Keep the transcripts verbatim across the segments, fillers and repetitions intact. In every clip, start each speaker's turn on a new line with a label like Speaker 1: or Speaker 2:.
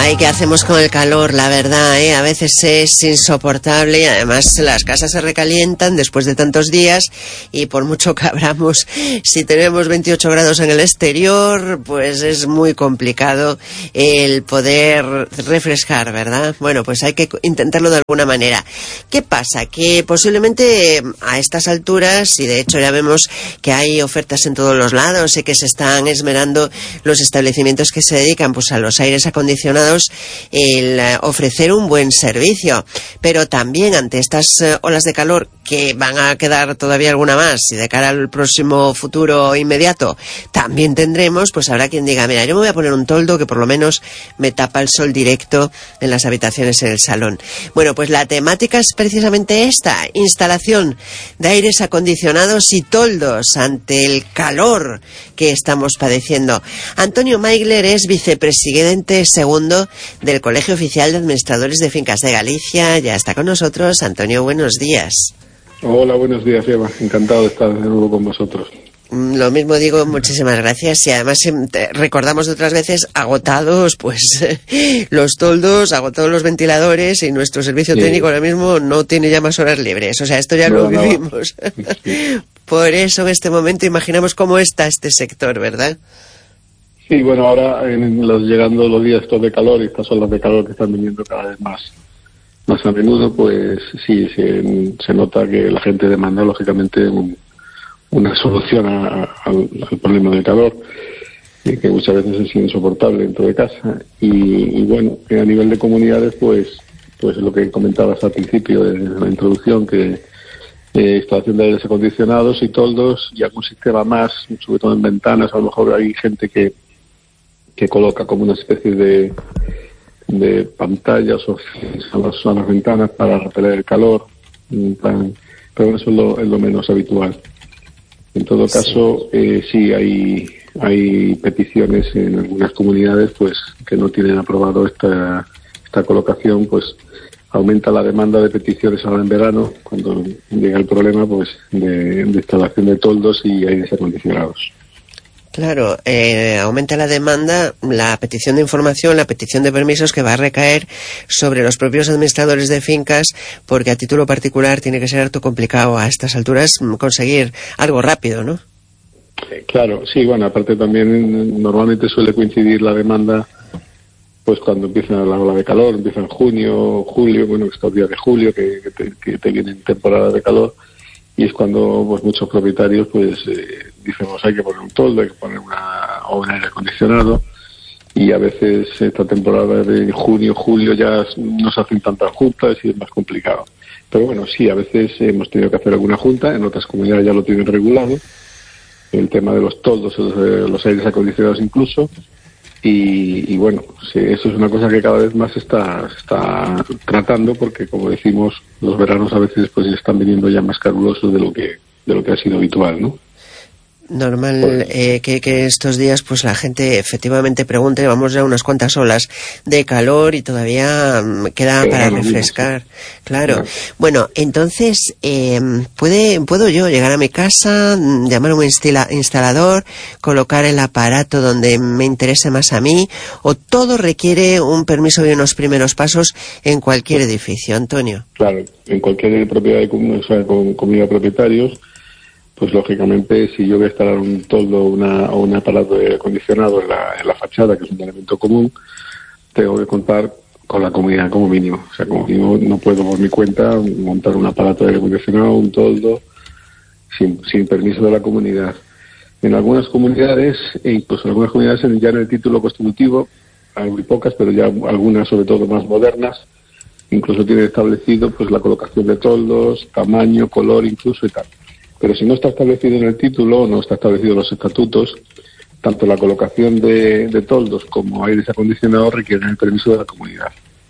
Speaker 1: Ay, ¿qué hacemos con el calor? La verdad, ¿eh? A veces es insoportable y además las casas se recalientan después de tantos días y por mucho que abramos, si tenemos veintiocho grados en el exterior, pues es muy complicado el poder refrescar, ¿verdad? Bueno, pues hay que intentarlo de alguna manera. ¿Qué pasa? Que posiblemente a estas alturas, y de hecho ya vemos que hay ofertas en todos los lados y que se están esmerando los establecimientos que se dedican pues a los aires acondicionados, el ofrecer un buen servicio, pero también ante estas olas de calor que van a quedar todavía alguna más y de cara al próximo futuro inmediato también tendremos, pues habrá quien diga, mira, yo me voy a poner un toldo que por lo menos me tapa el sol directo en las habitaciones, en el salón. Bueno, pues la temática es precisamente esta, instalación de aires acondicionados y toldos ante el calor que estamos padeciendo. Antonio Maigler es vicepresidente segundo del Colegio Oficial de Administradores de Fincas de Galicia. Ya está con nosotros. Antonio, buenos días.
Speaker 2: Hola, buenos días, Eva. Encantado de estar de nuevo con vosotros.
Speaker 1: Lo mismo digo, muchísimas gracias. Y además recordamos de otras veces agotados pues los toldos, agotados los ventiladores y nuestro servicio sí. técnico ahora mismo no tiene ya más horas libres. O sea, esto ya no, lo vivimos. No. Sí. Por eso en este momento imaginamos cómo está este sector, ¿verdad?
Speaker 2: Sí, bueno, ahora en los, llegando los días estos de calor y estas olas de calor que están viniendo cada vez más más a menudo, pues sí, se, se nota que la gente demanda lógicamente un, una solución a, a, al, al problema del calor, y que muchas veces es insoportable dentro de casa. Y, y bueno, a nivel de comunidades, pues pues lo que comentabas al principio de la introducción, que eh, instalación de aires acondicionados y toldos y algún sistema más, sobre todo en ventanas. A lo mejor hay gente que que coloca como una especie de de pantallas o a las, a las ventanas para repeler el calor, pero eso es lo, es lo menos habitual. En todo caso, sí, eh, sí hay hay peticiones en algunas comunidades pues que no tienen aprobado esta esta colocación, pues aumenta la demanda de peticiones ahora en verano, cuando llega el problema pues de, de instalación de toldos y aires acondicionados.
Speaker 1: Claro, eh, aumenta la demanda, la petición de información, la petición de permisos que va a recaer sobre los propios administradores de fincas, porque a título particular tiene que ser harto complicado a estas alturas conseguir algo rápido, ¿no?
Speaker 2: Claro, sí, bueno, aparte también normalmente suele coincidir la demanda pues cuando empieza la ola de calor, empieza en junio, julio, bueno, estos días de julio que, que, te, que te vienen temporada de calor. Y es cuando pues muchos propietarios pues eh, dicen, pues hay que poner un toldo, hay que poner una, o un aire acondicionado, y a veces esta temporada de junio, julio ya no se hacen tantas juntas y es más complicado. Pero bueno, sí, a veces hemos tenido que hacer alguna junta, en otras comunidades ya lo tienen regulado, el tema de los toldos, los, los aires acondicionados incluso, y, y bueno, sí, eso es una cosa que cada vez más se está, se está tratando, porque como decimos, los veranos a veces pues están viniendo ya más calurosos de lo que de lo que ha sido habitual, ¿no?
Speaker 1: Normal eh, que, que estos días pues la gente efectivamente pregunte, vamos ya unas cuantas olas de calor y todavía um, queda para refrescar. Claro. claro. Bueno, entonces, eh, ¿puede, ¿puedo yo llegar a mi casa, llamar a un instala, instalador, colocar el aparato donde me interese más a mí, o todo requiere un permiso y unos primeros pasos en cualquier edificio, Antonio?
Speaker 2: Claro, en cualquier propiedad de o sea, con comunidad de propietarios, pues lógicamente si yo voy a instalar un toldo una, o un aparato de aire acondicionado en la, en la fachada, que es un elemento común, tengo que contar con la comunidad como mínimo. O sea, como mínimo no puedo por mi cuenta montar un aparato de aire acondicionado, un toldo, sin, sin permiso de la comunidad. En algunas comunidades, e incluso en algunas comunidades ya en el título constitutivo, hay muy pocas, pero ya algunas sobre todo más modernas, incluso tienen establecido pues la colocación de toldos, tamaño, color incluso y tal. Pero si no está establecido en el título o no está establecido en los estatutos, tanto la colocación de, de toldos como aires acondicionados requieren el permiso de la comunidad.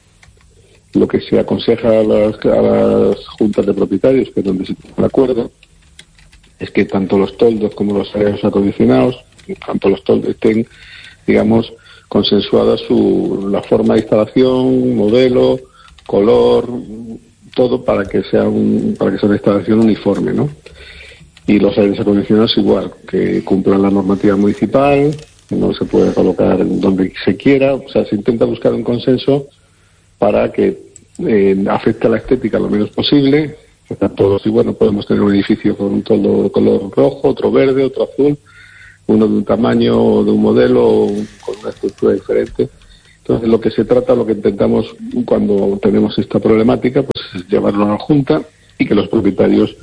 Speaker 2: Lo que se aconseja a las, a las juntas de propietarios, que es donde se tiene el acuerdo, es que tanto los toldos como los aires acondicionados, tanto los toldos estén, digamos, consensuadas su, la forma de instalación, modelo, color, todo para que sea un, para que sea una instalación uniforme, ¿no? Y los aires acondicionados igual, que cumplan la normativa municipal, no se puede colocar donde se quiera, o sea, se intenta buscar un consenso para que eh, afecte a la estética lo menos posible. Están todos, y bueno, podemos tener un edificio con un toldo de color rojo, otro verde, otro azul, uno de un tamaño, de un modelo, con una estructura diferente. Entonces, lo que se trata, lo que intentamos cuando tenemos esta problemática, pues es llevarlo a la Junta y que los propietarios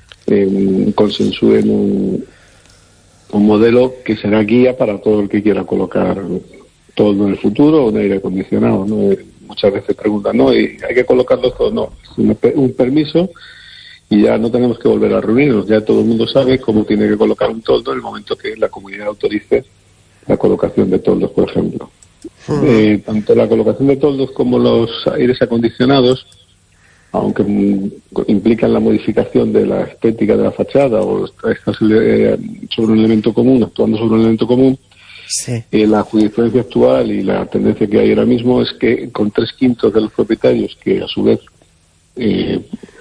Speaker 2: eh, consensúen un, un modelo que será guía para todo el que quiera colocar todo en el futuro o un aire acondicionado, ¿no? Muchas veces preguntan, no, ¿y hay que colocarlo todo? No, es un, un permiso y ya no tenemos que volver a reunirnos, ya todo el mundo sabe cómo tiene que colocar un toldo en el momento que la comunidad autorice la colocación de toldos, por ejemplo. Uh-huh. Eh, tanto la colocación de toldos como los aires acondicionados, aunque m- implican la modificación de la estética de la fachada o está sobre, sobre un elemento común, actuando sobre un elemento común, sí. eh, la jurisprudencia actual y la tendencia que hay ahora mismo es que con tres quintos de los propietarios, que a su vez eh,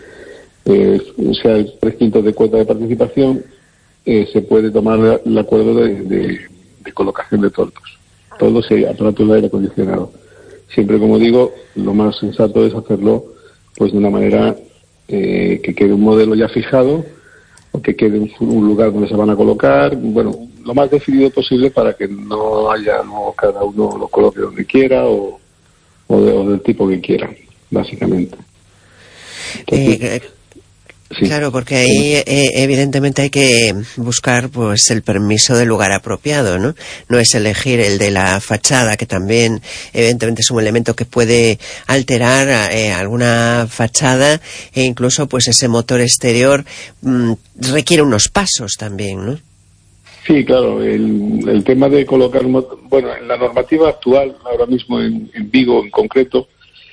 Speaker 2: eh, sea tres quintos de cuota de participación, eh, se puede tomar el acuerdo de, de, de colocación de toldos. Todos y aparatos de aire acondicionado. Siempre, como digo, lo más sensato es hacerlo pues de una manera eh, que quede un modelo ya fijado o que quede un, un lugar donde se van a colocar, bueno, lo más definido posible para que no haya, no cada uno lo coloque donde quiera o, o, de, o del tipo que quiera, básicamente. Entonces,
Speaker 1: eh, Sí. Claro, porque ahí eh, evidentemente hay que buscar pues el permiso del lugar apropiado, ¿no? No es elegir el de la fachada, que también evidentemente es un elemento que puede alterar eh, alguna fachada, e incluso pues ese motor exterior mmm, requiere unos pasos también, ¿no?
Speaker 2: Sí, claro, el, el tema de colocar, bueno, en la normativa actual, ahora mismo en, en Vigo en concreto,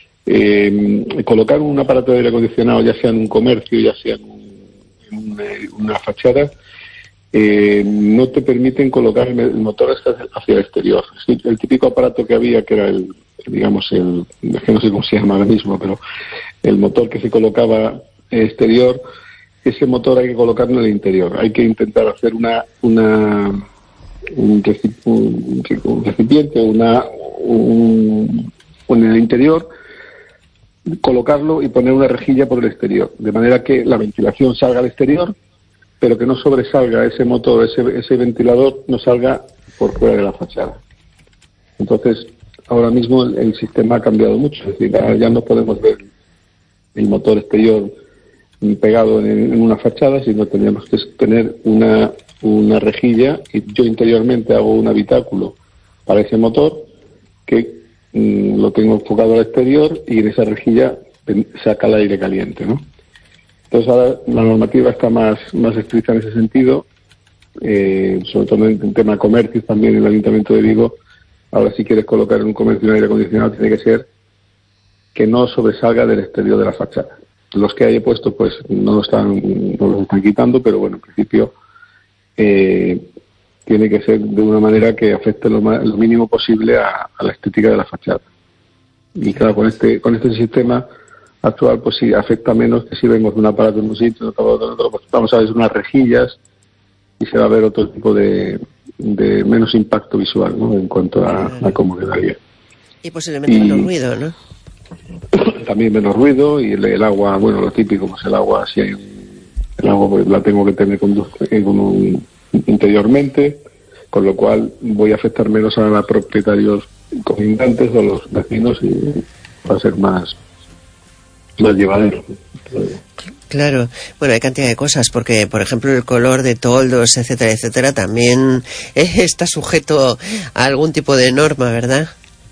Speaker 2: Eh, colocar un aparato de aire acondicionado, ya sea en un comercio, ya sea en, un, en una, una fachada, eh, no te permiten colocar el, el motor hacia el exterior. El, el típico aparato que había, que era el, digamos, el, es que no sé cómo se llama ahora mismo, pero el motor que se colocaba exterior, ese motor hay que colocarlo en el interior. Hay que intentar hacer una, una un, recipiente, una, un, un en el interior, colocarlo y poner una rejilla por el exterior, de manera que la ventilación salga al exterior, pero que no sobresalga ese motor, ese, ese ventilador no salga por fuera de la fachada. Entonces, ahora mismo el, el sistema ha cambiado mucho, es decir, ya no podemos ver el motor exterior pegado en, en una fachada, sino tendríamos que tener una, una rejilla, y yo interiormente hago un habitáculo para ese motor que lo tengo enfocado al exterior y en esa rejilla saca el aire caliente, ¿no? Entonces ahora la normativa está más, más estricta en ese sentido, eh, sobre todo en el tema de comercios también. El Ayuntamiento de Vigo, ahora si quieres colocar en un comercio un aire acondicionado tiene que ser que no sobresalga del exterior de la fachada. Los que hay puesto pues no lo están, no los están quitando, pero bueno, en principio eh, tiene que ser de una manera que afecte lo, más, lo mínimo posible a, a la estética de la fachada. Y claro, con este con este sistema actual, pues sí, afecta menos que si vemos un aparato en un sitio, otro en otro, pues vamos a ver unas rejillas y se va a ver otro tipo de, de menos impacto visual, ¿no? En cuanto a, a cómo quedaría.
Speaker 1: Y posiblemente y, menos ruido, ¿no?
Speaker 2: También menos ruido y el, el agua, bueno, lo típico, pues el agua, si hay un, el agua pues la tengo que tener con, con un interiormente, con lo cual voy a afectar menos a los propietarios colindantes o a los vecinos y va a ser más, más llevadero.
Speaker 1: Claro, bueno, hay cantidad de cosas, porque por ejemplo el color de toldos, etcétera, etcétera, también está sujeto a algún tipo de norma, ¿verdad?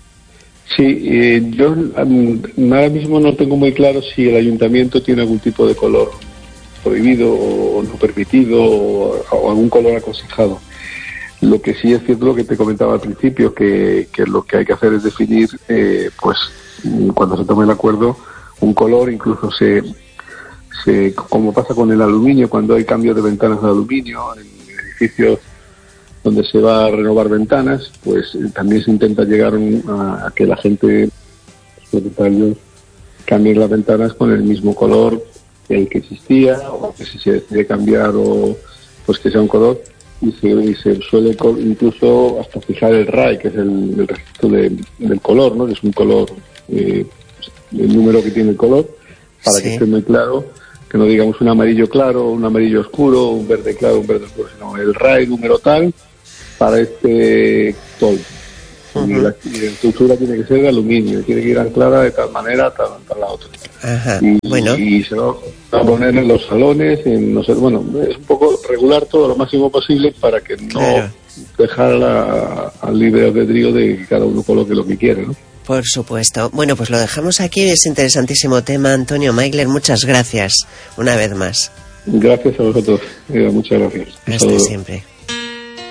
Speaker 2: Sí, eh, yo um, ahora mismo no tengo muy claro si el ayuntamiento tiene algún tipo de color prohibido o no permitido o, o algún color aconsejado. Lo que sí es cierto, lo que te comentaba al principio, que, que lo que hay que hacer es definir, eh, pues cuando se tome el acuerdo, un color. Incluso se, se como pasa con el aluminio, cuando hay cambio de ventanas de aluminio en edificios donde se va a renovar ventanas, pues eh, también se intenta llegar a, a que la gente, los propietarios, cambien las ventanas con el mismo color el que existía, o que si se decide cambiar, o pues que sea un color y se, y se suele co- incluso hasta fijar el R A I, que es el, el registro de, del color, ¿no? Que es un color, eh, el número que tiene el color, para
Speaker 1: Sí.
Speaker 2: que esté muy claro, que no digamos un amarillo claro, un amarillo oscuro, un verde claro, un verde oscuro, sino el R A I número tal para este toldo.
Speaker 1: Uh-huh.
Speaker 2: Y, la, y la estructura tiene que ser de aluminio, tiene que ir anclada de tal manera, tal, tal la otra.
Speaker 1: Ajá.
Speaker 2: Y,
Speaker 1: Bueno.
Speaker 2: y se va a poner en los salones, en no sé, bueno, es un poco regular todo lo máximo posible para que no
Speaker 1: Claro.
Speaker 2: dejar la- al libre albedrío de que cada uno coloque lo que quiere, ¿no?
Speaker 1: Por supuesto. Bueno, pues lo dejamos aquí. Es interesantísimo tema. Antonio Maigler, muchas gracias una vez más.
Speaker 2: Gracias a vosotros, eh, muchas gracias. Un
Speaker 1: Hasta
Speaker 2: saludo.
Speaker 1: siempre.